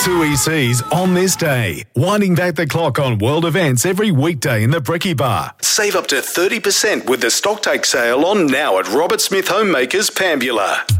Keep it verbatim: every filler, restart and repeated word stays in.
Two E Cs on this day, winding back the clock on world events every weekday in the Bricky Bar. Save up to thirty percent with the Stocktake sale on now at Robert Smith Homemakers, Pambula.